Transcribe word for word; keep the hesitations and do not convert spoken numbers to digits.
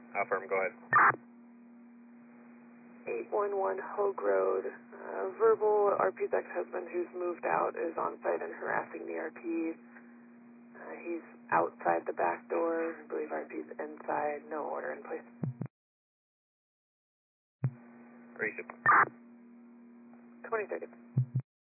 Affirm, go ahead. eight one one Hogue Road. Uh, verbal R P's ex-husband who's moved out is on site and harassing the R P. Uh, he's outside the back door. I believe R P's inside. No order in place. Appreciate it. twenty seconds.